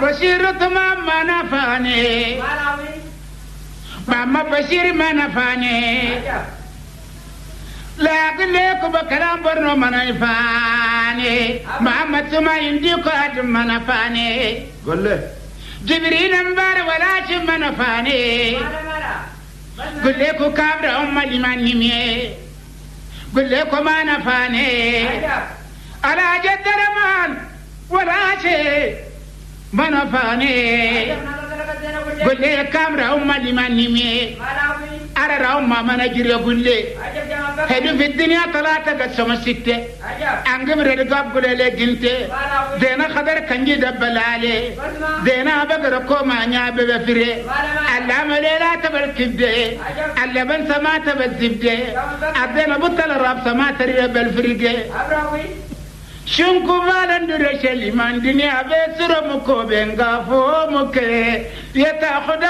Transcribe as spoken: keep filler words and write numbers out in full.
بشير تمام ما نفاني ماما بشير ما نفاني لكن ليكو بكلام برنو ما نفاني ماما تما ينديكو أجم ما نفاني قل له جبريل مبار ولا شم ما نفاني قل ليكو كابر أم الإيمان نمي قل ليكو ما نفاني على جد رمان ولا شيء ما نفاني قل لي كامرا أم الإيمان نمي أرى أم ما نجري قل لي هدو في الدنيا ثلاثة قسم ستة أنقم ردقاب قل لي جنتي دينا خدر كنجي دبلالي دينا بقر كوما نياب بفري اللهم ليلا تبالكبدي اللبن سما تبالزبدي أدينا بطل الراب سما تريب الفريقي شنكو بالندر شلي من دنيا بسر مكو بنغا فو مكي يتاخد